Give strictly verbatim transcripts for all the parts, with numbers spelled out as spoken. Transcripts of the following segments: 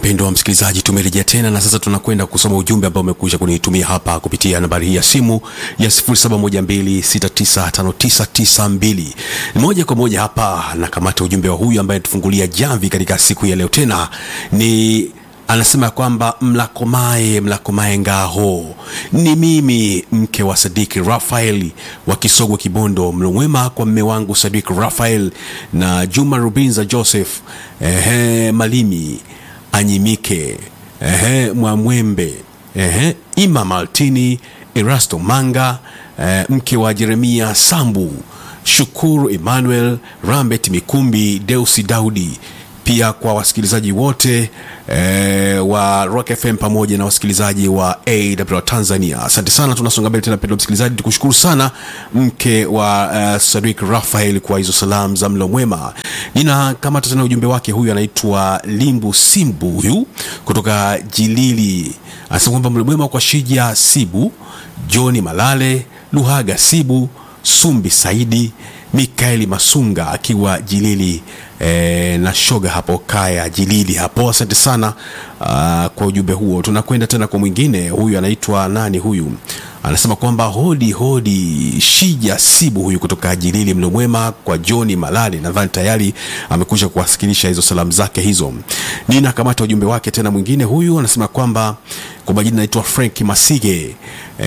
mpendwa msikilizaji, tumerejea tena na sasa tunakwenda kusoma ujumbe ambao umekuja kunitumia hapa kupitia nambari hii ya simu ya sifuri saba moja mbili sita tisa tano tisa tisa mbili. Moja kwa moja hapa na kamata ujumbe wa huyu ambaye tufungulia jamvi katika siku ya leo tena. Ni anasema kwamba mlakomae mlakomae ngaho, ni mimi mke wa Sadiki Rafael wa Kisogwe Kibondo. Mlo mwema kwa mme wangu Sadiki Rafael na Juma Rubinza Joseph, ehe Malimi Anyimike, ehe Mwamwembe, ehe Ima Maltini, Erasto Manga, eh, mke wa Jeremia Sambu, Shukuru Emmanuel, Rambet Mikumbi, Deusi Daudi. Pia kwa wasikilizaji wote e, wa Rock F M pamoja na wasikilizaji wa A W R Tanzania. Asante sana, tunasonga mbele tena mpendwa msikilizaji. Tukushukuru sana mke wa uh, Sadiq Rafael kwa hizo salamu za mlo mwema. Nina kama tena ujumbe wake. Huyu anaitwa Limbu Simbu huyu kutoka Jilili. Anasema kwamba mlo mwema kwa Shija Sibu, Johnny Malale, Luhaga Sibu, Sumbi Saidi, Mikaeli Masunga akiwa Jilili, e, na shoga hapo kaya Jilili hapo. Asante sana uh, kwa ujumbe huo. Tunakwenda tena kwa mwingine. Huyu anaitwa nani huyu? Anasema kwamba hodi hodi Shija Sibu huyu kutoka Jilili, mlo mwema kwa Johnny Malale. Nadhani tayari amekuja kuwasikilisha hizo salamu zake hizo. Nina kamata ujumbe wake tena mwingine. Huyu anasema kwamba kwa majina anaitwa Frank Masige,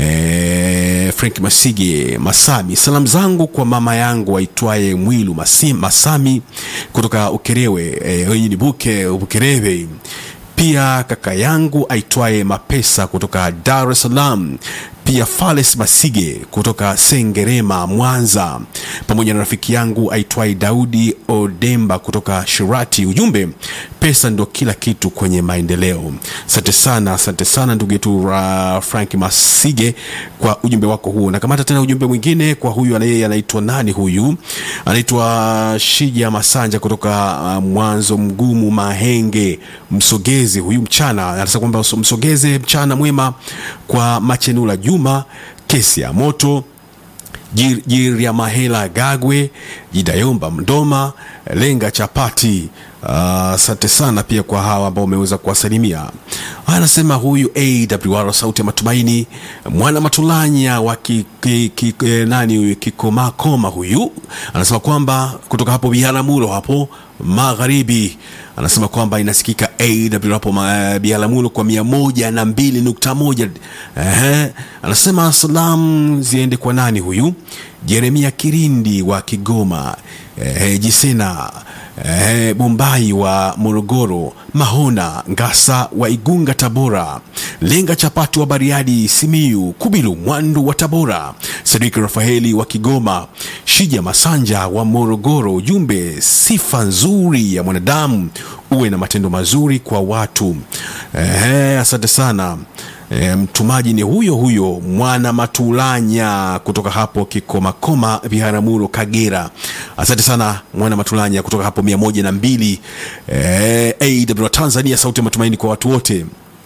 eh Frank Masige Masami. Salamu zangu kwa mama yangu aitwaye Mwilu Masim, Masami kutoka Ukerewe, eh ni buke Ukerewe. Pia kaka yangu aitwaye Mapesa kutoka Dar es Salaam. Pia Fales Masige kutoka Sengerema Mwanza, pamoja na rafiki yangu aitwaye Daudi Odemba kutoka Shirati. Ujumbe, pesa ndo kila kitu kwenye maendeleo. Asante sana, asante sana ndugu yetu uh, Frank Masige kwa ujumbe wako huo. Na kamata tena ujumbe mwingine kwa huyu anaye anaitwa nani huyu? Anaitwa Shija Masanja kutoka uh, Mwanzo Mgumu Mahenge Msogezi huyu mchana. Anasema kwamba Msogeze mchana mwema kwa Machenula Juma, Kesi ya Moto, Jir, Jir ya Mahela Gagwe, Jidayomba Mdoma, Lenga Chapati. Asante uh, sana pia kwa hawa ambao umeweza kuwasalimia. Anasema huyu A W R Sauti ya Matumaini, Mwana Matulanya wa ki, ki, ki, nani Kikoma Koma huyu. Anasema kwamba kutoka hapo Biharamulo hapo Magharibi. Anasema kwamba inasikika A W R hapo Biharamulo kwa mia moja na mbili nukta moja. Ehe. Anasema salamu ziende kwa nani huyu? Jeremia Kirindi wa Kigoma, eh Jisena, eh Bombai wa Morogoro, Mahona Ngasa wa Igunga Tabora, Lenga Chapati wa Bariadi Simiyu, Kubilu Mwandu wa Tabora, Sadiq Rafaeli wa Kigoma, Shija Masanja wa Morogoro. Ujumbe, sifa nzuri ya mwanadamu uwe na matendo mazuri kwa watu. Eh asante sana. E, mtumaji ni huyo huyo Mwana Matulanya kutoka hapo Kikoma Koma Biharamulo Kagera. Asante sana Mwana Matulanya kutoka hapo mia moja na mbili e, A W R Tanzania, sauti ya matumaini kwa watu wote.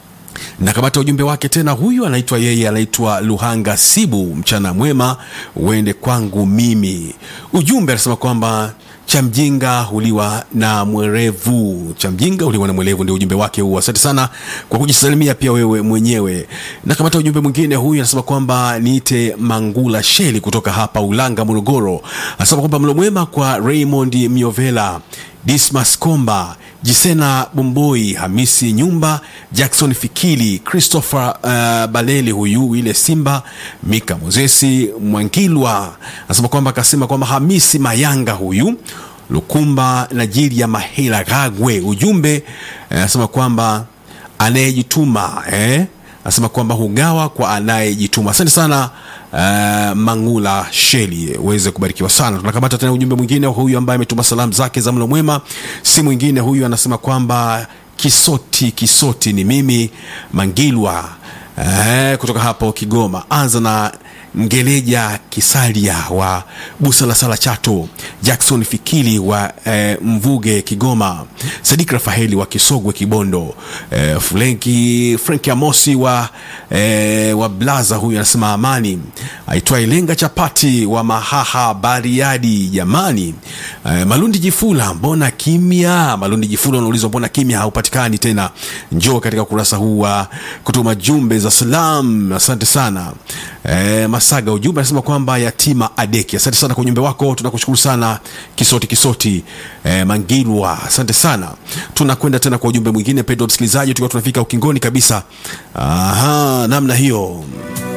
Na kamata ujumbe wake tena. Huyu anaitwa yeye anaitwa Luhanga Sibu, mchana mwema uende kwangu mimi. Ujumbe anasema kwamba cha mjinga huliwa na mwerevu, cha mjinga huliwa na mwerevu, ndio ujumbe wake huo. Asante sana kwa kujisalimia pia wewe mwenyewe. Na kamata ujumbe mwingine. Huyu anasema kwamba niite Mangula Sheli kutoka hapa Ulanga Morogoro. Anasema kwamba mlo mwema kwa Raymond Miovela, Dismas Komba, Jisena Bomboi, Hamisi Nyumba, Jackson Fikili, Christopher uh, Baleli huyu ile Simba, Mika Mozesi Mwangilwa. Anasema kwamba akasema kwamba Hamisi Mayanga huyu, Lukumba Najiri ya Mahela Gagwe. Ujumbe anasema uh, kwamba anayejituma eh anasema kwamba hugawa kwa anayejituma. Asante sana uh, Mangula Sheli, uweze kubarikiwa sana. Tunakamata tena ujumbe mwingine. Huyu ambaye ametuma salamu zake za mlo mwema si mwingine. Huyu anasema kwamba Kisoti Kisoti ni mimi Mangilwa eh kutoka hapo Kigoma. Anza na Ngeleja Kisalia wa Busalasala Chato, Jackson Fikili wa eh, Mvuge Kigoma, Sadik Rafaeli wa Kisogwe Kibondo, eh, Frenki Frenki Amosi wa eh, wa Blaza, huyu anasema amani. Aitwa Ilenga Chapati wa Mahaha Bariadi, jamani. eh, Malundi Jifula, mbona kimya? Malundi Jifula anaulizwa mbona kimya, haupatikani tena, njoo katika kurasa huu wa kutuma jumbe za salam. Asante sana. eh, Masaga ujumbe anasema kwamba yatima adeki. Asante sana kwa ujumbe wako, tunakushukuru sana Kisoti Kisoti eh, Mangilwa, asante sana. Tunakwenda tena kwa ujumbe mwingine, pendwa msikilizaji, tukiwa tunafika ukingoni kabisa. Aha, namna hiyo.